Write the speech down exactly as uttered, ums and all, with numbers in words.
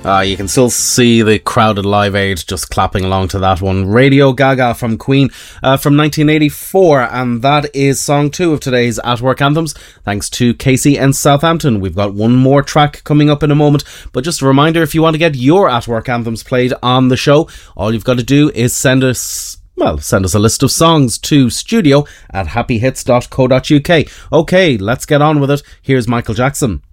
Uh, you can still see the crowded Live Aid just clapping along to that one. Radio Gaga from Queen uh, from nineteen eighty-four, and that is song two of today's At Work Anthems. Thanks to Casey and Southampton. We've got one more track coming up in a moment, but just a reminder, if you want to get your At Work Anthems played on the show, all you've got to do is send us Well, send us a list of songs to studio at happy hits dot co dot uk. Okay, let's get on with it. Here's Michael Jackson.